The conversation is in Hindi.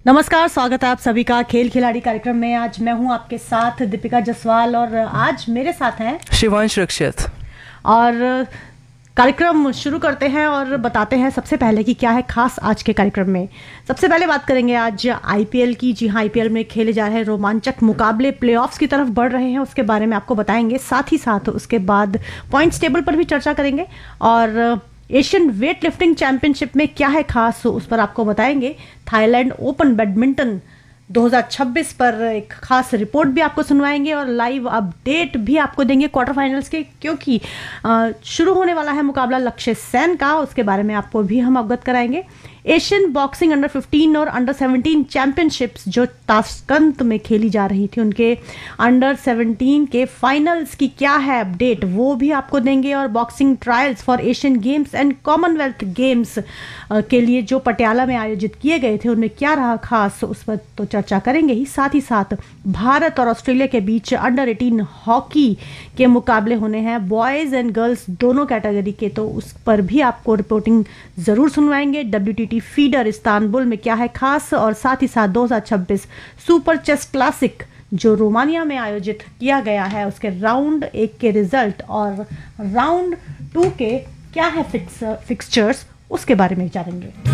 नमस्कार, स्वागत है आप सभी का खेल खिलाड़ी कार्यक्रम में। आज मैं हूं आपके साथ दीपिका जसवाल और आज मेरे साथ हैं शिवांश रक्षित। और कार्यक्रम शुरू करते हैं और बताते हैं सबसे पहले कि क्या है खास आज के कार्यक्रम में। सबसे पहले बात करेंगे आज आईपीएल की। जी हाँ, आईपीएल में खेले जा रहे रोमांचक मुकाबले प्लेऑफ्स की तरफ बढ़ रहे हैं, उसके बारे में आपको बताएंगे। साथ ही साथ उसके बाद पॉइंट्स टेबल पर भी चर्चा करेंगे और एशियन वेट लिफ्टिंग चैंपियनशिप में क्या है खास उस पर आपको बताएंगे। थाईलैंड ओपन बैडमिंटन 2026 पर एक खास रिपोर्ट भी आपको सुनवाएंगे और लाइव अपडेट भी आपको देंगे क्वार्टर फाइनल्स के, क्योंकि शुरू होने वाला है मुकाबला लक्ष्य सेन का, उसके बारे में आपको भी हम अवगत कराएंगे। एशियन बॉक्सिंग अंडर 15 और अंडर 17 चैंपियनशिप्स जो ताशकंद में खेली जा रही थी, उनके अंडर 17 के फाइनल्स की क्या है अपडेट, वो भी आपको देंगे। और boxing trials for Asian games and Commonwealth games के लिए जो पटियाला में आयोजित किए गए थे, उनमें क्या रहा खास, उस पर तो चर्चा करेंगे ही। साथ ही साथ भारत और ऑस्ट्रेलिया के बीच अंडर 18 हॉकी के मुकाबले होने हैं, बॉयज एंड गर्ल्स दोनों कैटेगरी के, तो उस पर भी आपको रिपोर्टिंग जरूर सुनवाएंगे। WTT फीडर इस्तांबुल में क्या है खास, और साथ ही साथ 2026 सुपर चेस क्लासिक जो रोमानिया में आयोजित किया गया है, उसके राउंड 1 के रिजल्ट और राउंड 2 के क्या है फिक्सचर्स, उसके बारे में जानेंगे।